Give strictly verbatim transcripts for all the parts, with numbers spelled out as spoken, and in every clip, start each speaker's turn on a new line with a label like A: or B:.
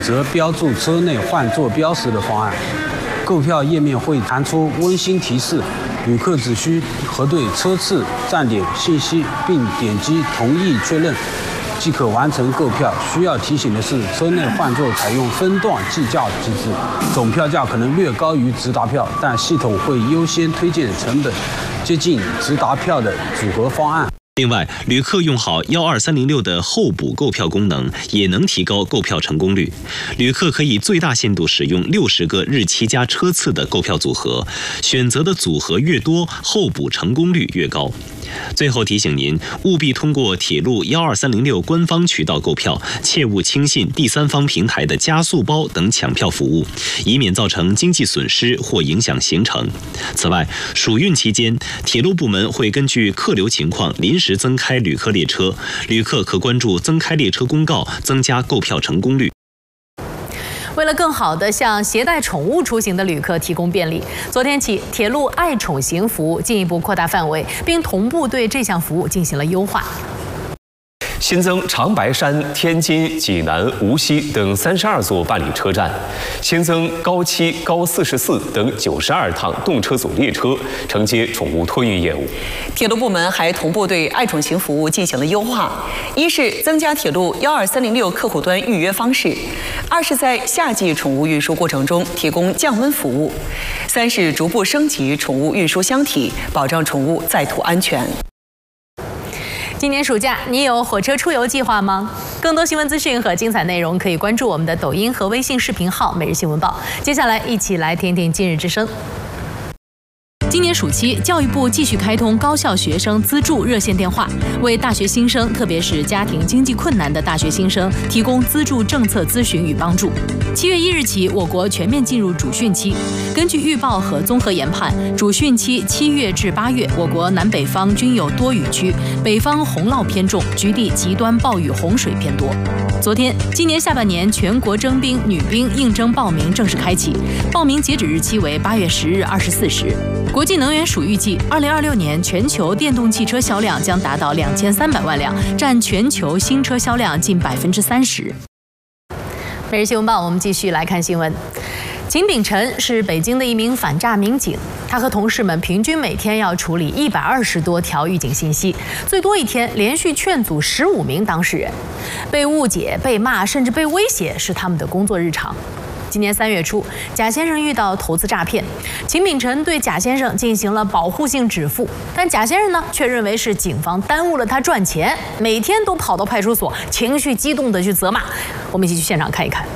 A: 则标注车内换座标识的方案。购票页面会弹出温馨提示，旅客只需核对车次、站点信息，并点击同意确认，即可完成购票。需要提醒的是，车内换座采用分段计价机制，总票价可能略高于直达票，但系统会优先推荐成本接近直达票的组合方案。
B: 另外，旅客用好一二三零六的候补购票功能，也能提高购票成功率。旅客可以最大限度使用六十个日期加车次的购票组合，选择的组合越多，候补成功率越高。最后提醒您，务必通过铁路一二三零六官方渠道购票，切勿轻信第三方平台的加速包等抢票服务，以免造成经济损失或影响行程。此外，暑运期间，铁路部门会根据客流情况临时增开旅客列车，旅客可关注增开列车公告，增加购票成功率。
C: 为了更好地向携带宠物出行的旅客提供便利，昨天起，铁路爱宠行服务进一步扩大范围，并同步对这项服务进行了优化。
D: 新增长白山、天津、济南、无锡等三十二座办理车站，新增高七、高四十四等九十二趟动车组列车，承接宠物托运业务。
E: 铁路部门还同步对爱宠行服务进行了优化：一是增加铁路一二三零六客户端预约方式；二是在夏季宠物运输过程中提供降温服务；三是逐步升级宠物运输箱体，保障宠物在途安全。
C: 今年暑假，你有火车出游计划吗？更多新闻资讯和精彩内容，可以关注我们的抖音和微信视频号“每日新闻报”。接下来，一起来听听今日之声。今年暑期，教育部继续开通高校学生资助热线电话，为大学新生，特别是家庭经济困难的大学新生，提供资助政策咨询与帮助。七月一日起，我国全面进入主汛期。根据预报和综合研判，主汛期七月至八月，我国南北方均有多雨区，北方洪涝偏重，局地极端暴雨洪水偏多。昨天，今年下半年全国征兵女兵应征报名正式开启，报名截止日期为八月十日二十四时。国际能源署预计，二零二六年全球电动汽车销量将达到两千三百万辆，占全球新车销量近百分之三十。每日新闻报，我们继续来看新闻。秦秉辰是北京的一名反诈民警，他和同事们平均每天要处理一百二十多条预警信息，最多一天连续劝阻十五名当事人。被误解、被骂，甚至被威胁是他们的工作日常。今年三月初，贾先生遇到投资诈骗，秦秉辰对贾先生进行了保护性止付，但贾先生呢却认为是警方耽误了他赚钱，每天都跑到派出所，情绪激动地去责骂。我们一起去现场看一看。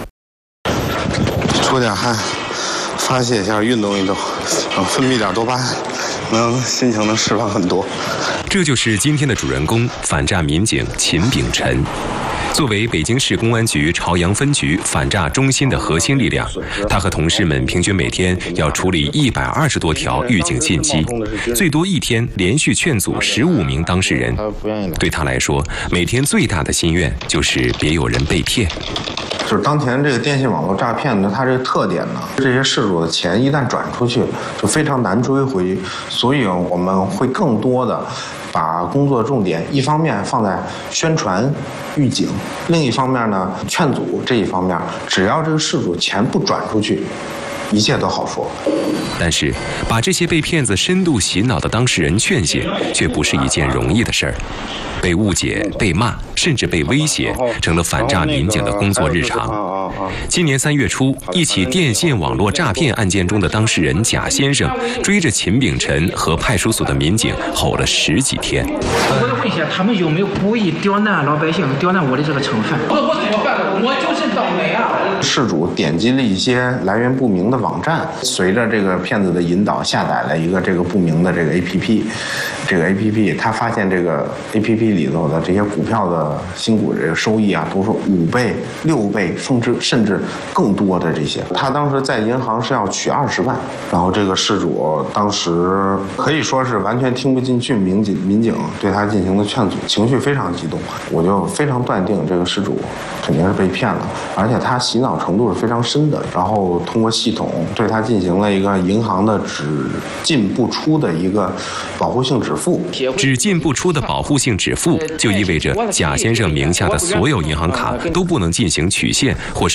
F: 出点汗，发泄一下，运动运动，分泌点多巴胺，能心情能释放很多。
G: 这就是今天的主人公，反诈民警秦秉辰。作为北京市公安局朝阳分局反诈中心的核心力量，他和同事们平均每天要处理一百二十多条预警信息，最多一天连续劝阻十五名当事人。对他来说，每天最大的心愿就是别有人被骗。
F: 就是当前这个电信网络诈骗呢，它这个特点呢，这些事主的钱一旦转出去，就非常难追回，所以我们会更多的把工作重点一方面放在宣传预警，另一方面呢劝阻这一方面，只要这个事主钱不转出去，一切都好说。
G: 但是把这些被骗子深度洗脑的当事人劝醒，却不是一件容易的事儿。被误解、被骂，甚至被威胁，成了反诈民警的工作日常。今年三月初，一起电信网络诈骗案件中的当事人贾先生，追着秦秉辰和派出所的民警吼了十几天。
H: 我要问一下，他们有没有故意刁难老百姓、刁难我的这个成分？我我怎么办？我就是倒霉啊！
F: 事主点击了一些来源不明的网站，随着这个骗子的引导，下载了一个这个不明的这个 A P P。这个 A P P 他发现这个 A P P 里头的这些股票的新股这个收益啊，都是五倍、六倍，甚至甚至更多的这些。他当时在银行是要取二十万，然后这个事主当时可以说是完全听不进去民警民警对他进行的劝阻，情绪非常激动。我就非常断定这个事主肯定是被骗了，而且他洗脑程度是非常深的。然后通过系统对他进行了一个银行的只进不出的一个保护性止付。
G: 只进不出的保护性止付，就意味着贾先生名下的所有银行卡都不能进行取现或是